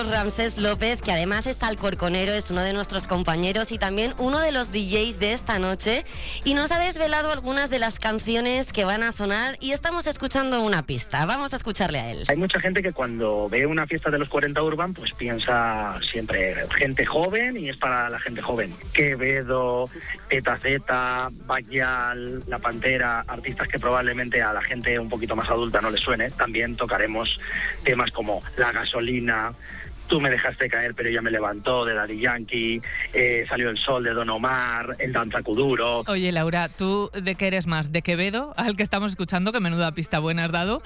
Ramsés López, que además es alcorconero, es uno de nuestros compañeros y también uno de los DJs de esta noche, y nos ha desvelado algunas de las canciones que van a sonar y estamos escuchando una pista. Vamos a escucharle a él. Hay mucha gente que cuando ve una fiesta de los 40 Urban, pues piensa siempre gente joven y es para la gente joven. Quevedo, Eta Zeta, Bayal, La Pantera, artistas que probablemente a la gente un poquito más adulta no les suene. También tocaremos temas como La Gasolina, Tú me dejaste caer pero ya me levantó, de Daddy Yankee, Salió el sol, de Don Omar, El Danza Kuduro. Oye, Laura, ¿tú de qué eres más? ¿De Quevedo, al que estamos escuchando, que menuda pista buena has dado?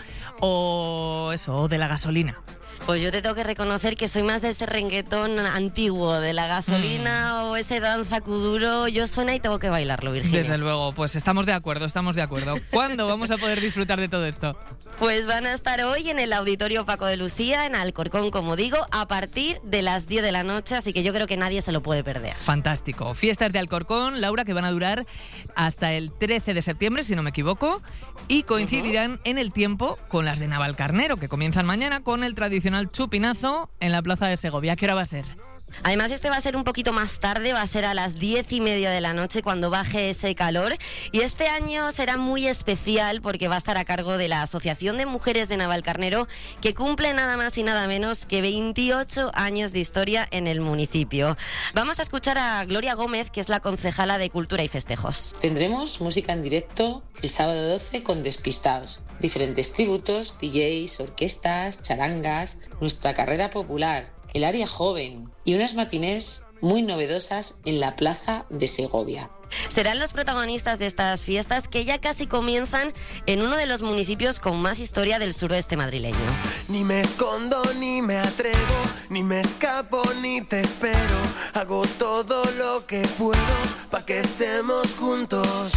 ¿O eso, o de La Gasolina? Pues yo te tengo que reconocer que soy más de ese reggaetón antiguo, de La Gasolina o ese Danza Kuduro. Yo suena y tengo que bailarlo, Virginia. Desde luego, pues estamos de acuerdo, estamos de acuerdo. ¿Cuándo vamos a poder disfrutar de todo esto? Pues van a estar hoy en el Auditorio Paco de Lucía, en Alcorcón, como digo, a partir de las 10 de la noche, así que yo creo que nadie se lo puede perder. Fantástico. Fiestas de Alcorcón, Laura, que van a durar hasta el 13 de septiembre, si no me equivoco, y coincidirán en el tiempo con las de Navalcarnero, que comienzan mañana con el tradicional chupinazo en la Plaza de Segovia. ¿A qué hora va a ser? Además, este va a ser un poquito más tarde, va a ser a las 10:30 de la noche cuando baje ese calor. Y este año será muy especial porque va a estar a cargo de la Asociación de Mujeres de Navalcarnero, que cumple nada más y nada menos que 28 años de historia en el municipio. Vamos a escuchar a Gloria Gómez, que es la concejala de Cultura y Festejos. Tendremos música en directo el sábado 12 con Despistaos, diferentes tributos, DJs, orquestas, charangas, nuestra carrera popular, el área joven y unas matinés muy novedosas en la Plaza de Segovia. Serán los protagonistas de estas fiestas que ya casi comienzan en uno de los municipios con más historia del suroeste madrileño. Ni me escondo, ni me atrevo, ni me escapo, ni te espero. Hago todo lo que puedo para que estemos juntos.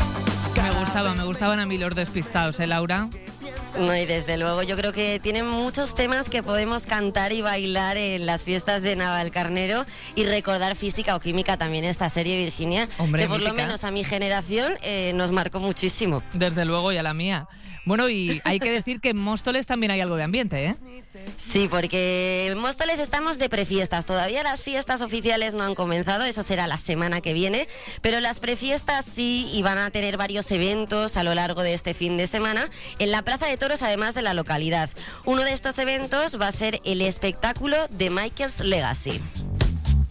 Me gustaban a mí los Despistaos, Laura. No, y desde luego yo creo que tienen muchos temas que podemos cantar y bailar en las fiestas de Navalcarnero y recordar Física o Química también esta serie, Virginia. Hombre, que por mítica. lo menos a mi generación nos marcó muchísimo. Desde luego, y a la mía. Bueno, y hay que decir que en Móstoles también hay algo de ambiente, ¿eh? Sí, porque en Móstoles estamos de prefiestas. Todavía las fiestas oficiales no han comenzado, eso será la semana que viene, pero las prefiestas sí, y van a tener varios eventos a lo largo de este fin de semana en la Plaza de Toros, además de la localidad. Uno de estos eventos va a ser el espectáculo de Michael's Legacy.